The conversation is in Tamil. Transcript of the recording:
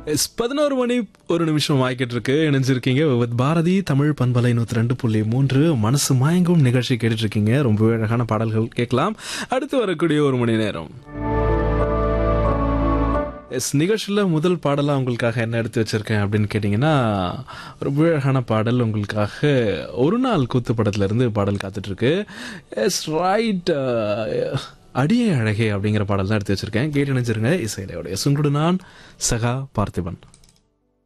11 மணி 1 நிமிஷம் ஆகிட்டு இருக்கு. இணைஞ்சிருக்கீங்க வித் பாரதி தமிழ் பண்பலை 102.3 மனசு மயங்கும் நிகழ்ச்சி கேட்டுட்டு இருக்கீங்க. ரொம்பவே அழகான பாடல்கள் கேட்கலாம் அடுத்து வரக்கூடிய 1 மணி நேரம். நிகழ்ச்சியில் முதல் பாடலாக உங்களுக்காக என்ன எடுத்து வச்சிருக்கேன் அப்படின்னு கேட்டிங்கன்னா, ரொம்ப அழகான பாடல் உங்களுக்காக ஒரு நாள் கூத்து படத்துலேருந்து பாடல் காத்துட்ருக்கு. எஸ் ரைட், அடியே அழகே அப்படிங்கிற பாடல் தான் எடுத்து வச்சிருக்கேன். கேட்டு நினைச்சிருங்க. இசையிலையோட எசுங்குடு நான் சகா பார்த்திபன்.